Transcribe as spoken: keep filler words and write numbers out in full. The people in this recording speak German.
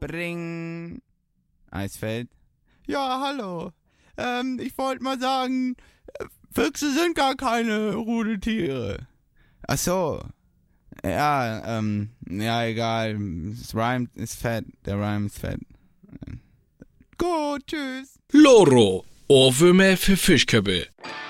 Bring. Eisfeld. Ja, hallo. Ähm, ich wollte mal sagen, Füchse sind gar keine Rudeltiere. Ach so. Ja, ähm, ja, egal. Das Rhyme ist fett. Der Rhyme ist fett. Gut, tschüss. Loro, Ohrwürmer für Fischköppe.